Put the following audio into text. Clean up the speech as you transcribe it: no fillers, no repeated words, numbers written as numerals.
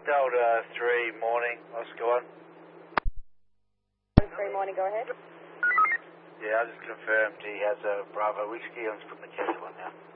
Delta 3 morning, Oscar 1. 3 morning, go ahead. Yeah, I just confirmed he has a Bravo whiskey. I'm just putting the ketchup on now.